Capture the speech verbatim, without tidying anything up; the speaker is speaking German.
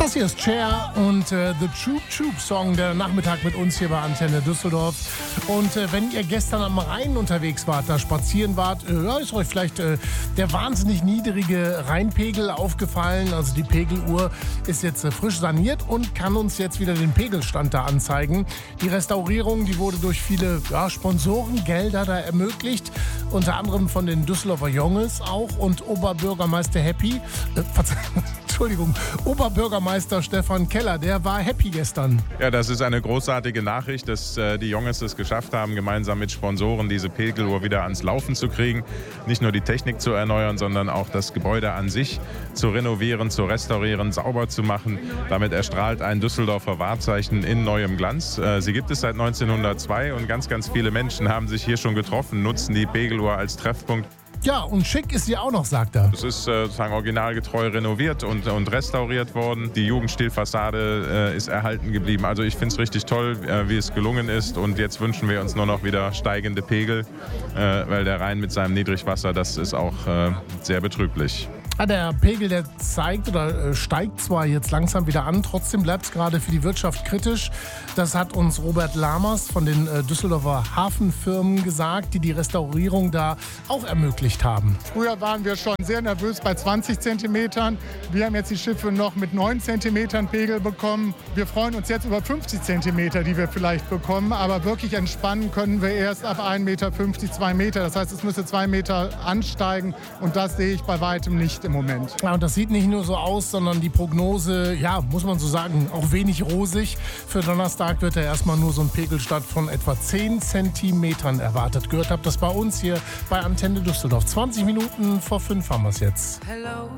Das hier ist Cher und äh, The Troop Troop Song, der Nachmittag mit uns hier bei Antenne Düsseldorf. Und äh, wenn ihr gestern am Rhein unterwegs wart, da spazieren wart, äh, ja, ist euch vielleicht äh, der wahnsinnig niedrige Rheinpegel aufgefallen. Also die Pegeluhr ist jetzt äh, frisch saniert und kann uns jetzt wieder den Pegelstand da anzeigen. Die Restaurierung, die wurde durch viele ja, Sponsorengelder da ermöglicht. Unter anderem von den Düsseldorfer Junges auch und Oberbürgermeister Happy. Äh, Entschuldigung, Oberbürgermeister Stefan Keller, der war happy gestern. Ja, das ist eine großartige Nachricht, dass äh, die Jungs es geschafft haben, gemeinsam mit Sponsoren diese Pegeluhr wieder ans Laufen zu kriegen. Nicht nur die Technik zu erneuern, sondern auch das Gebäude an sich zu renovieren, zu restaurieren, sauber zu machen. Damit erstrahlt ein Düsseldorfer Wahrzeichen in neuem Glanz. Äh, sie gibt es seit neunzehnhundertzwei und ganz, ganz viele Menschen haben sich hier schon getroffen, nutzen die Pegeluhr als Treffpunkt. Ja, und schick ist sie auch noch, sagt er. Es ist äh, sozusagen originalgetreu renoviert und, und restauriert worden. Die Jugendstilfassade äh, ist erhalten geblieben. Also ich finde es richtig toll, äh, wie es gelungen ist. Und jetzt wünschen wir uns nur noch wieder steigende Pegel, äh, weil der Rhein mit seinem Niedrigwasser, das ist auch äh, sehr betrüblich. Ja, der Pegel, der zeigt oder steigt zwar jetzt langsam wieder an, trotzdem bleibt es gerade für die Wirtschaft kritisch. Das hat uns Robert Lamers von den äh, Düsseldorfer Hafenfirmen gesagt, die die Restaurierung da auch ermöglicht haben. Früher waren wir schon sehr nervös bei zwanzig Zentimetern. Wir haben jetzt die Schiffe noch mit neun Zentimetern Pegel bekommen. Wir freuen uns jetzt über fünfzig Zentimeter, die wir vielleicht bekommen. Aber wirklich entspannen können wir erst ab ein Meter fünfzig, zwei Meter. Das heißt, es müsste zwei Meter ansteigen. Und das sehe ich bei weitem nicht im Moment. Ja, und das sieht nicht nur so aus, sondern die Prognose, ja, muss man so sagen, auch wenig rosig. Für Donnerstag wird ja erstmal nur so ein Pegelstand von etwa zehn Zentimetern erwartet. Gehört habt das bei uns hier bei Antenne Düsseldorf. zwanzig Minuten vor fünf haben wir es jetzt. Hello.